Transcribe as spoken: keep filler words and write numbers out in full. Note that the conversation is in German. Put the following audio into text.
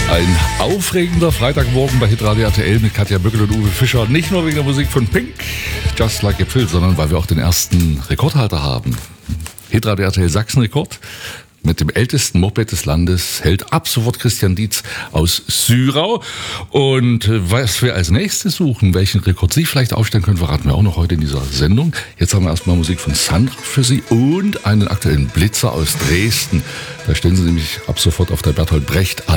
Ein aufregender Freitagmorgen bei Hitradio R T L mit Katja Bückel und Uwe Fischer. Nicht nur wegen der Musik von Pink, Just Like a Pill, sondern weil wir auch den ersten Rekordhalter haben. Hitradio R T L Sachsen-Rekord. Mit dem ältesten Moped des Landes hält ab sofort Christian Dietz aus Syrau. Und was wir als nächstes suchen, welchen Rekord Sie vielleicht aufstellen können, verraten wir auch noch heute in dieser Sendung. Jetzt haben wir erstmal Musik von Sandra für Sie und einen aktuellen Blitzer aus Dresden. Da stehen Sie nämlich ab sofort auf der Bertolt Brecht